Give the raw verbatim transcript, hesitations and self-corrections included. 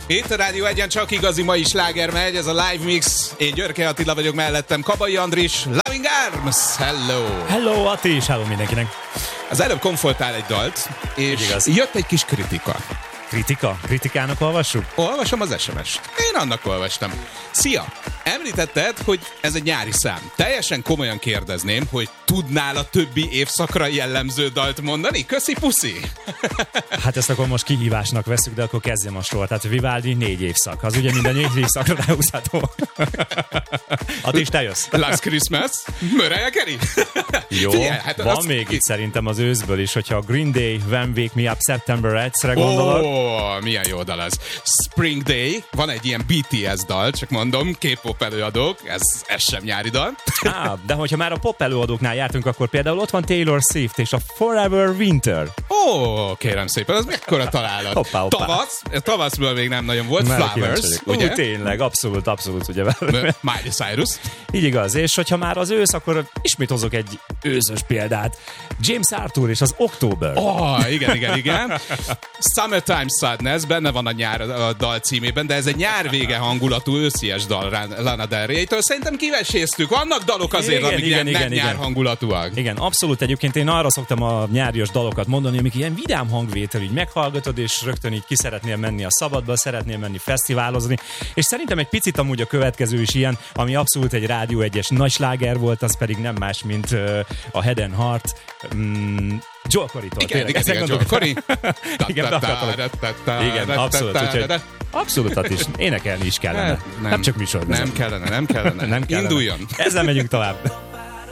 Itt a Rádió Egyen csak igazi mai sláger megy, ez a Live Mix. Én Györke Attila vagyok, mellettem Kabai Andris, Loving Arms. Hello! Hello, Ati, és hello mindenkinek. Az előbb komfoltál egy dalt, és jött egy kis kritika. Kritika? Kritikának olvassuk? Olvasom az es em est. Én annak olvastam. Szia! Említetted, hogy ez egy nyári szám. Teljesen komolyan kérdezném, hogy tudnál a többi évszakra jellemző dalt mondani? Köszi, puszi! Hát ezt akkor most kihívásnak veszük, de akkor kezdjem a sor. Tehát Vivaldi négy évszak. Az ugye minden négy évszakra ráhúzható. Ati, is te jössz? Last Christmas? Mariah Carey? Jó, Figyelj, hát van az... még itt szerintem az őszből is, hogyha a Green Day, When Wake Me Up September elsőre gondolod. Ó, oh, milyen jó dal ez. Spring Day, van egy ilyen bé té es dal, csak mondom, K-pop előadók, ez, ez sem nyári dal. Á, de hogyha már a pop előadóknál jártunk, akkor például ott van Taylor Swift és a Forever Winter. Ó, oh, kérem szépen, az mekkora találat. Hoppá, hoppá. Tavasz, tavaszból még nem nagyon volt, Már Flowers, ugye? Ú, tényleg, abszolút, abszolút, ugye. Miley Cyrus. Így igaz, és hogyha már az ősz, akkor ismét hozok egy őszös példát. James Arthur és az October. Ó, oh, igen, igen, igen. Summertime Sadness, benne van a nyár a dal címében, de ez egy nyár vége hangulatú őszies dal Lana Del Rey-től. Szerintem kiveséztük. Vannak dalok azért, igen, amik igen, nem, igen, nem nyár hangulatúak. Igen, abszolút. Egyébként én arra szoktam a nyárias dalokat mondani, amik ilyen vidám hangvétel, így meghallgatod, és rögtön így ki szeretnél menni a szabadba, szeretnél menni fesztiválozni. És szerintem egy picit amúgy a következő is ilyen, ami abszolút egy Rádió egyes nagy sláger volt, az pedig nem más, mint uh, a Head and Heart. Um, Joel Corey-tól. Igen, igen, igen, Joel Corey. Igen, igen, abszolút. Úgyhogy abszolút is. Énekelni is kellene. Nem, nem csak műsorban. Nem kellene, nem kellene. Nem kellene. Induljon. Ezzel megyünk tovább.